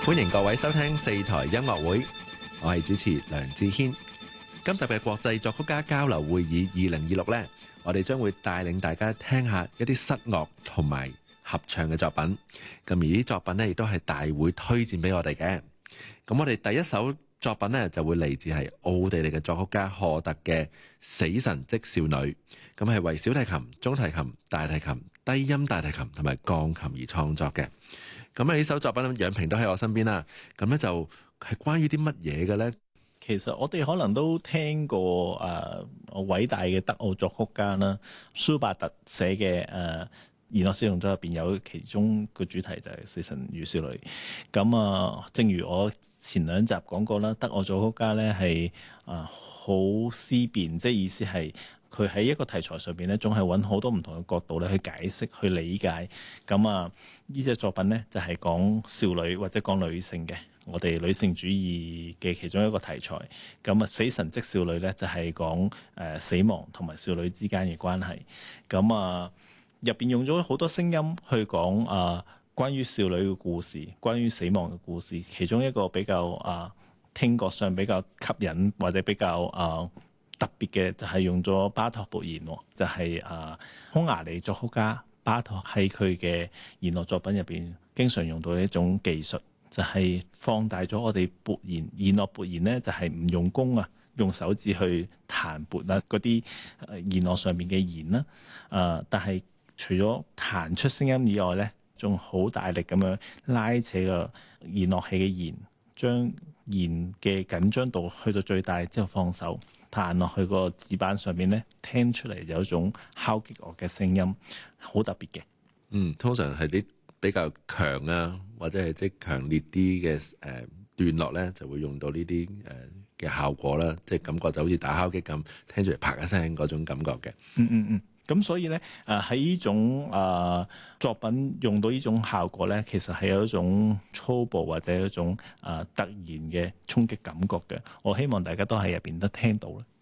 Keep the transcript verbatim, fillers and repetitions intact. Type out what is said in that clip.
歡迎各位收聽四台音樂會，我係主持梁志軒。今集嘅國際作曲家交流會議二零二六呢，我哋將會帶領大家聽下一啲室樂同埋合唱嘅作品。咁而啲作品呢，亦都係大會推薦俾我哋嘅。咁我哋第一首作品呢，就會嚟自係奧地利嘅作曲家賀特嘅《死神即少女》，咁係為小提琴、中提琴、大提琴、低音大提琴同埋鋼琴而創作嘅。咁啊，呢首作品楊平都喺我身邊啦。咁咧就係關於啲乜嘢嘅咧？ 其實我哋可能都聽過誒、呃、偉大嘅德奧作曲家啦，舒伯特寫嘅誒《弦樂四重奏》入邊有其中個主題就係《死神與少女》。咁啊，正如我前兩集講過啦，德奧作曲家咧係啊好思辨，即係意思係佢喺一個題材上邊咧，總係揾好多唔同嘅角度咧去解釋、去理解。咁啊，呢隻作品咧就係講少女或者講女性嘅，我哋女性主義嘅其中一個題材。咁啊，死神即少女咧就係講誒死亡同埋少女之間嘅關係。咁啊，入邊用咗好多聲音去講啊關於少女嘅故事，關於死亡嘅故事。其中一個比較啊聽覺上比較吸引或者比較啊特別嘅就係用咗巴托勃弦，就係、是、啊匈牙利作曲家巴托喺佢嘅弦樂作品入邊經常用到一種技術，就係、是、放大咗我哋撥弦。弦樂撥弦咧就係唔用弓啊，用手指去彈撥啊嗰啲弦樂上面嘅弦啦。啊，但係除咗彈出聲音以外咧，仲好大力咁樣拉扯個弦樂器嘅弦，將弦嘅緊張度去到最大之後放手。彈落去個指板上面咧，聽出嚟有一種敲擊樂嘅聲音，好特別嘅。 嗯，通常係啲比較強啊，或者係即係強烈啲嘅誒段落咧，就會用到呢啲誒嘅效果啦，即係感覺就好似打敲擊咁，聽住嚟啪一聲嗰種感覺嘅。 嗯嗯嗯。咁所以咧，誒喺呢種誒、呃、作品用到呢種效果咧，其實係有一種粗暴或者一種誒、呃、突然嘅衝擊感覺嘅。我希望大家都喺入邊都聽到啦。